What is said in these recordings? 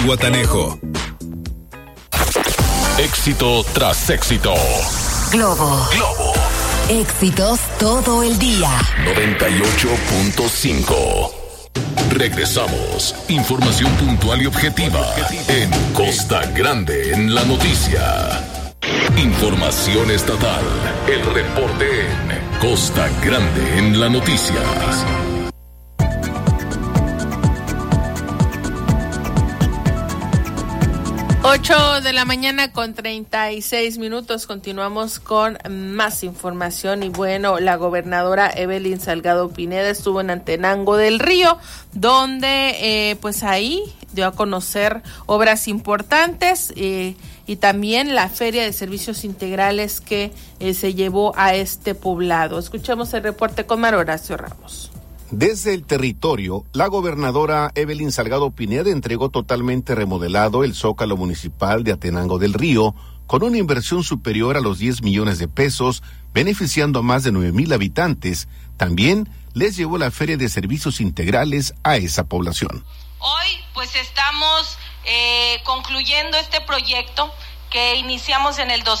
Guatanejo. Éxito tras éxito. Globo. Éxitos todo el día. 98.5. Regresamos. Información puntual y objetiva en Costa Grande en la noticia. Información estatal. El reporte en Costa Grande en la noticia. 8 de la mañana con 36 minutos. Continuamos con más información. Y bueno, la gobernadora Evelyn Salgado Pineda estuvo en Atenango del Río, donde pues ahí dio a conocer obras importantes y también la Feria de Servicios Integrales que se llevó a este poblado. Escuchemos el reporte con Mario Horacio Ramos. Desde el territorio, la gobernadora Evelyn Salgado Pineda entregó totalmente remodelado el Zócalo Municipal de Atenango del Río, con una inversión superior a los 10 millones de pesos, beneficiando a más de 9,000 habitantes. También les llevó la Feria de Servicios Integrales a esa población. Hoy, pues estamos concluyendo este proyecto que iniciamos en el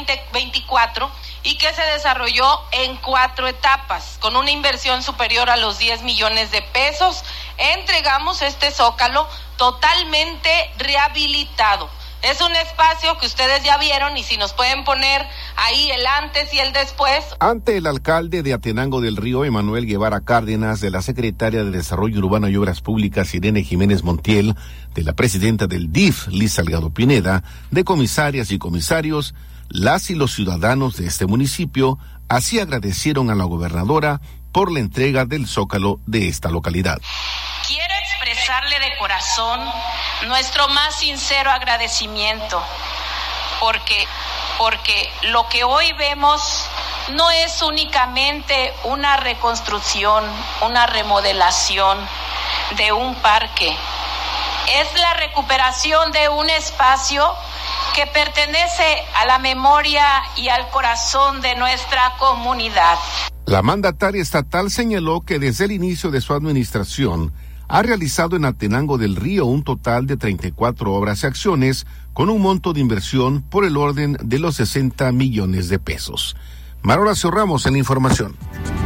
2024 y que se desarrolló en 4 etapas, con una inversión superior a los 10 millones de pesos. Entregamos este Zócalo totalmente rehabilitado. Es un espacio que ustedes ya vieron y si nos pueden poner ahí el antes y el después. Ante el alcalde de Atenango del Río, Emanuel Guevara Cárdenas, de la secretaria de Desarrollo Urbano y Obras Públicas, Irene Jiménez Montiel, de la presidenta del DIF, Liz Salgado Pineda, de comisarias y comisarios, las y los ciudadanos de este municipio así agradecieron a la gobernadora por la entrega del Zócalo de esta localidad. Quiero expresarle de corazón nuestro más sincero agradecimiento, porque lo que hoy vemos no es únicamente una reconstrucción, una remodelación de un parque, es la recuperación de un espacio que pertenece a la memoria y al corazón de nuestra comunidad. La mandataria estatal señaló que desde el inicio de su administración ha realizado en Atenango del Río un total de 34 obras y acciones con un monto de inversión por el orden de los 60 millones de pesos. Mario Horacio Ramos en la información.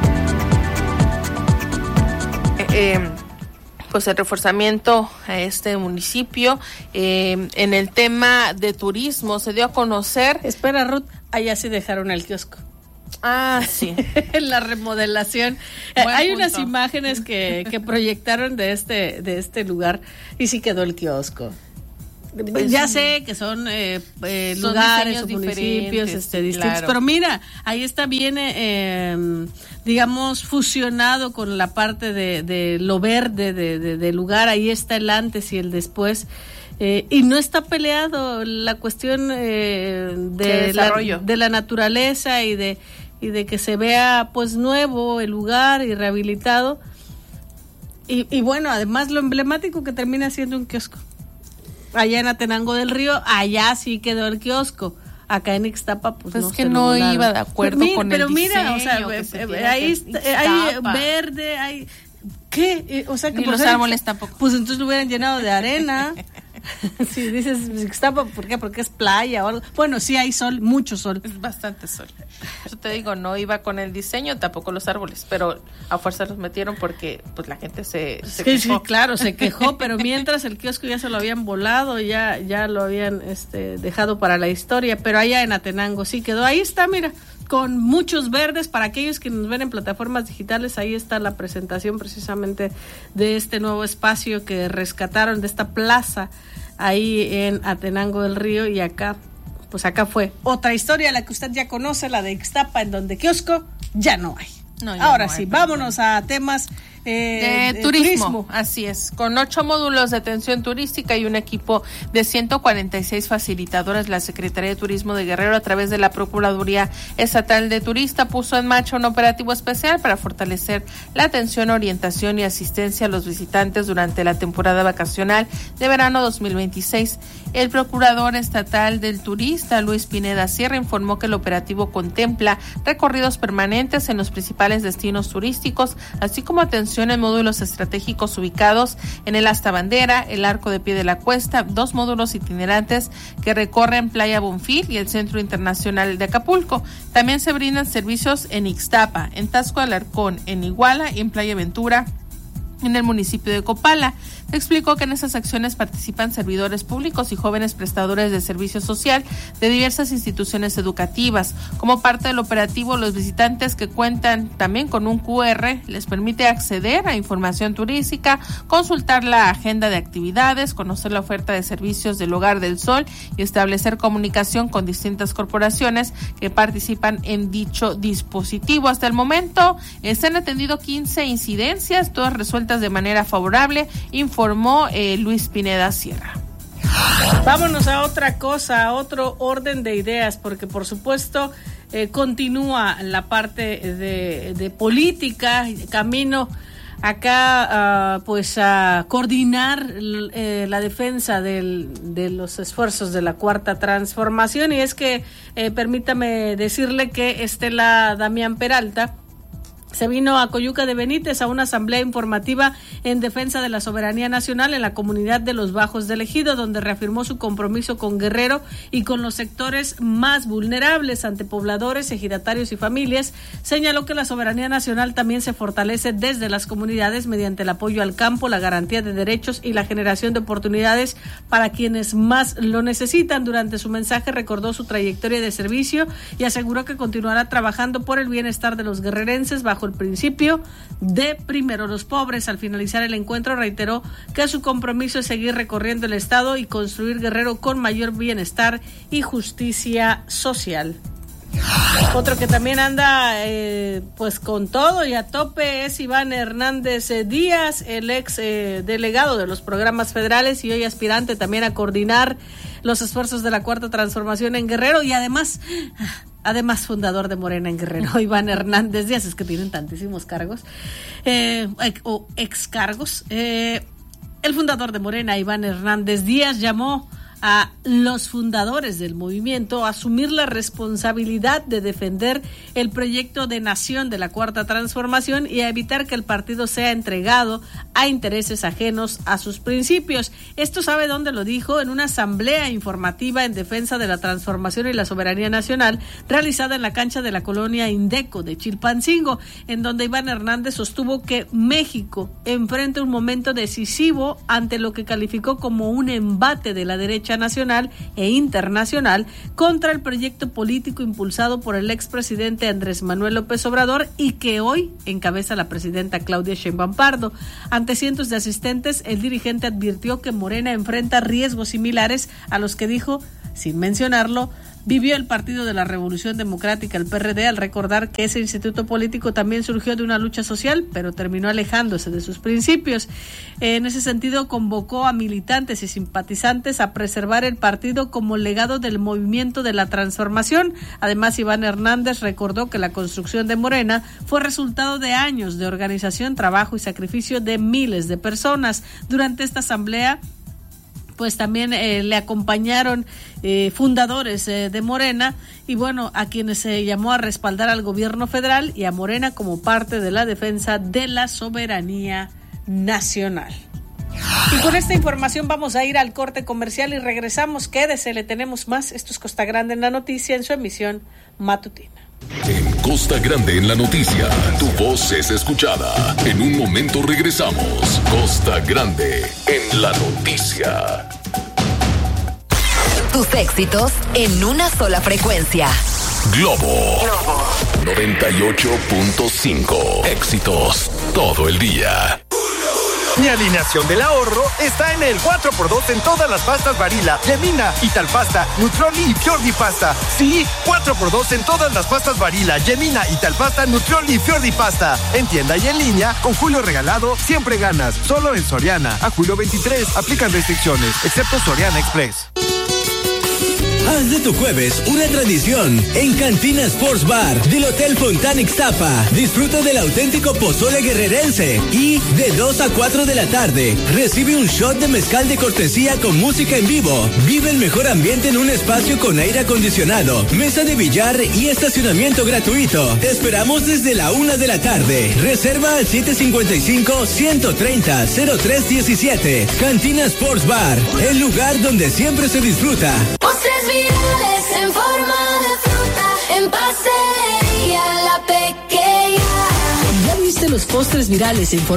Pues el reforzamiento a este municipio en el tema de turismo se dio a conocer. Espera, Ruth, allá sí dejaron el kiosco. Ah, sí. La remodelación. Hay unas imágenes que proyectaron de este lugar y sí quedó el kiosco. Pues ya sé que son lugares o municipios distintos, claro. Pero mira, ahí está bien, digamos, fusionado con la parte de lo verde del lugar. Ahí está el antes y el después. Y no está peleado la cuestión de la naturaleza y de que se vea pues nuevo el lugar y rehabilitado. Y bueno, además lo emblemático que termina siendo un kiosco. Allá en Atenango del Río, allá sí quedó el kiosco. Acá en Ixtapa, pues no. Es que no iba de acuerdo con el diseño. Pero mira, o sea, ahí hay verde, hay... ¿Qué? O sea, que y los árboles tampoco. Pues entonces lo hubieran llenado de arena. Si dices Ixtapa, ¿por qué? Porque es playa o algo. Bueno, sí hay sol, mucho sol. Es bastante sol. Yo te digo, no iba con el diseño, tampoco los árboles, pero a fuerza los metieron porque pues la gente se quejó. Sí, claro, se quejó, pero mientras el kiosco ya se lo habían volado, ya lo habían dejado para la historia, pero allá en Atenango sí quedó. Ahí está, mira, con muchos verdes. Para aquellos que nos ven en plataformas digitales, ahí está la presentación precisamente de este nuevo espacio que rescataron de esta plaza ahí en Atenango del Río. Y acá fue otra historia, la que usted ya conoce, la de Ixtapa, en donde kiosco ya no hay. Ahora sí, vámonos a temas de turismo. Así es, con 8 módulos de atención turística y un equipo de 146 facilitadores, la Secretaría de Turismo de Guerrero, a través de la Procuraduría Estatal de Turista, puso en marcha un operativo especial para fortalecer la atención, orientación y asistencia a los visitantes durante la temporada vacacional de verano 2026. El procurador estatal del turista, Luis Pineda Sierra, informó que el operativo contempla recorridos permanentes en los principales destinos turísticos, así como atención en módulos estratégicos ubicados en el Asta Bandera, el Arco de Pie de la Cuesta, 2 módulos itinerantes que recorren Playa Bonfil y el Centro Internacional de Acapulco. También se brindan servicios en Ixtapa, en Taxco Alarcón, en Iguala y en Playa Ventura, en el municipio de Copala. Explicó que en esas acciones participan servidores públicos y jóvenes prestadores de servicio social de diversas instituciones educativas. Como parte del operativo, los visitantes que cuentan también con un QR les permite acceder a información turística, consultar la agenda de actividades, conocer la oferta de servicios del Hogar del Sol y establecer comunicación con distintas corporaciones que participan en dicho dispositivo. Hasta el momento se han atendido 15 incidencias, todas resueltas de manera favorable, informó Luis Pineda Sierra. Vámonos a otra cosa, a otro orden de ideas, porque por supuesto continúa la parte de política, camino acá pues a coordinar la defensa de los esfuerzos de la Cuarta Transformación, y es que permítame decirle que Estela Damián Peralta se vino a Coyuca de Benítez a una asamblea informativa en defensa de la soberanía nacional en la comunidad de Los Bajos del Ejido, donde reafirmó su compromiso con Guerrero y con los sectores más vulnerables ante pobladores, ejidatarios y familias. Señaló que la soberanía nacional también se fortalece desde las comunidades mediante el apoyo al campo, la garantía de derechos y la generación de oportunidades para quienes más lo necesitan. Durante su mensaje recordó su trayectoria de servicio y aseguró que continuará trabajando por el bienestar de los guerrerenses bajo el principio de primero los pobres. Al finalizar el encuentro reiteró que su compromiso es seguir recorriendo el estado y construir Guerrero con mayor bienestar y justicia social. Otro que también anda pues con todo y a tope es Iván Hernández Díaz, el ex delegado de los programas federales y hoy aspirante también a coordinar los esfuerzos de la Cuarta Transformación en Guerrero y además fundador de Morena en Guerrero. Iván Hernández Díaz, es que tienen tantísimos cargos o excargos. El fundador de Morena, Iván Hernández Díaz, llamó a los fundadores del movimiento a asumir la responsabilidad de defender el proyecto de nación de la Cuarta Transformación y a evitar que el partido sea entregado a intereses ajenos a sus principios. Esto sabe dónde lo dijo, en una asamblea informativa en defensa de la transformación y la soberanía nacional realizada en la cancha de la colonia Indeco de Chilpancingo, en donde Iván Hernández sostuvo que México enfrenta un momento decisivo ante lo que calificó como un embate de la derecha nacional e internacional contra el proyecto político impulsado por el expresidente Andrés Manuel López Obrador y que hoy encabeza la presidenta Claudia Sheinbaum Pardo. Ante cientos de asistentes, el dirigente advirtió que Morena enfrenta riesgos similares a los que dijo, sin mencionarlo, vivió el Partido de la Revolución Democrática, el PRD, al recordar que ese instituto político también surgió de una lucha social, pero terminó alejándose de sus principios. En ese sentido, convocó a militantes y simpatizantes a preservar el partido como legado del movimiento de la transformación. Además, Iván Hernández recordó que la construcción de Morena fue resultado de años de organización, trabajo y sacrificio de miles de personas. Durante esta asamblea, pues también le acompañaron fundadores de Morena y bueno, a quienes se llamó a respaldar al gobierno federal y a Morena como parte de la defensa de la soberanía nacional. Y con esta información vamos a ir al corte comercial y regresamos. Quédese, le tenemos más. Esto es Costa Grande en la Noticia en su emisión matutina. En Costa Grande en la Noticia, tu voz es escuchada. En un momento regresamos. Costa Grande en la Noticia. Tus éxitos en una sola frecuencia. Globo 98.5. Éxitos todo el día. Mi alineación del ahorro está en el 4x2 en todas las pastas Barilla, Yemina, Italpasta, Nutroli y Fiordi Pasta. Sí, 4x2 en todas las pastas Barilla, Yemina, Italpasta, Nutroli y Fiordi Pasta. En tienda y en línea, con Julio Regalado, siempre ganas. Solo en Soriana. A julio 23, aplican restricciones, excepto Soriana Express. Haz de tu jueves una tradición en Cantina Sports Bar del Hotel Fontana Ixtapa. Disfruta del auténtico pozole guerrerense y de 2 a 4 de la tarde recibe un shot de mezcal de cortesía con música en vivo. Vive el mejor ambiente en un espacio con aire acondicionado, mesa de billar y estacionamiento gratuito. Te esperamos desde la 1 de la tarde. Reserva al 755-130-0317. Cantina Sports Bar, el lugar donde siempre se disfruta. Postres virales en forma de fruta, en Pastelería La Pequeña. ¿Ya viste los postres virales en forma